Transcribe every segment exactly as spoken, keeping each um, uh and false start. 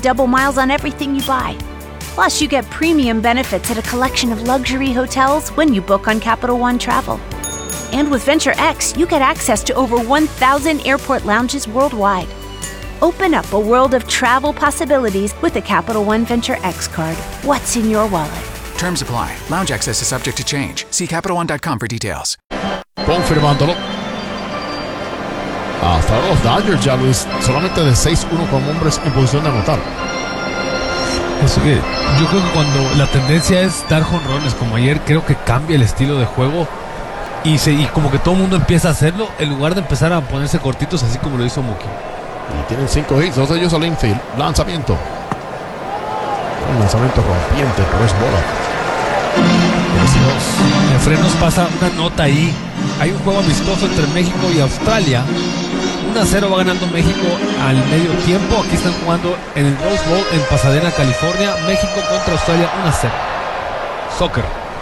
double miles on everything you buy. Plus, you get premium benefits at a collection of luxury hotels when you book on Capital One Travel. And with Venture X, you get access to over one thousand airport lounges worldwide. Open up a world of travel possibilities with the Capital One Venture X card. What's in your wallet? Terms apply. Lounge access is subject to change. See Capital One dot com for details. Confirmándolo. Hasta los Dodgers ya, Luis. Solamente de seis uno con hombres en posición de anotar. Eso que yo creo que cuando la tendencia es dar jonrones como ayer, creo que cambia el estilo de juego y, se, y como que todo el mundo empieza a hacerlo en lugar de empezar a ponerse cortitos así como lo hizo Mookie. Y tienen cinco hits, dos de ellos al infield. Lanzamiento. Un lanzamiento rompiente, pero es bola. En frenos pasa una nota ahí. Hay un juego amistoso entre México y Australia. uno a cero va ganando México al medio tiempo. Aquí están jugando en el Rose Bowl en Pasadena, California. México contra Australia uno a cero. Soccer.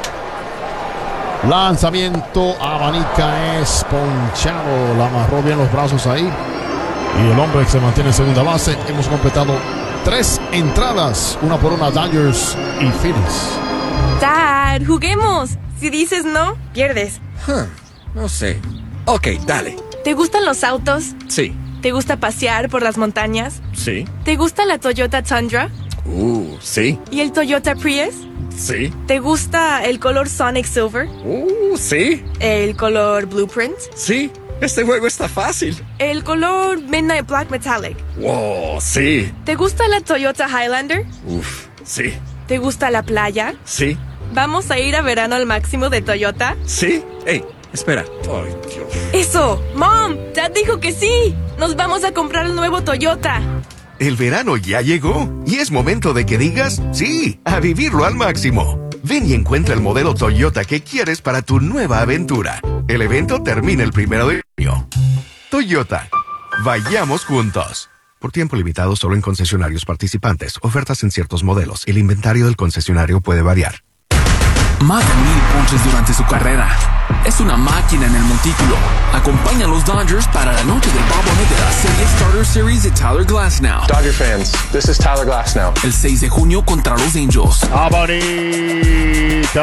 Lanzamiento, abanica, es ponchado. La amarró bien los brazos ahí. Y el hombre que se mantiene en segunda base. Hemos completado tres entradas. Una por una, Dodgers y Phillies. Dad, juguemos. Si dices no, pierdes. Huh, no sé. Ok, dale. ¿Te gustan los autos? Sí. ¿Te gusta pasear por las montañas? Sí. ¿Te gusta la Toyota Tundra? Uh, sí. ¿Y el Toyota Prius? Sí. ¿Te gusta el color Sonic Silver? Uh, sí. ¿El color Blueprint? Sí. Este juego está fácil. ¿El color Midnight Black Metallic? Wow, sí. ¿Te gusta la Toyota Highlander? Uf, sí. ¿Te gusta la playa? Sí. ¿Vamos a ir a verano al máximo de Toyota? Sí. Hey, espera. Ay, Dios. ¡Eso! ¡Mom! ¡Dad dijo que sí! ¡Nos vamos a comprar el nuevo Toyota! El verano ya llegó y es momento de que digas sí, a vivirlo al máximo. Ven y encuentra el modelo Toyota que quieres para tu nueva aventura. El evento termina el primero de junio. Toyota. Vayamos juntos. Por tiempo limitado solo en concesionarios participantes. Ofertas en ciertos modelos. El inventario del concesionario puede variar. Más de mil ponches durante su carrera. Es una máquina en el montículo. Acompaña a los Dodgers para la noche del bobblehead de la serie Starter Series de Tyler Glasnow. Dodger fans, this is Tyler Glasnow. El seis de junio contra los Angels. Avanita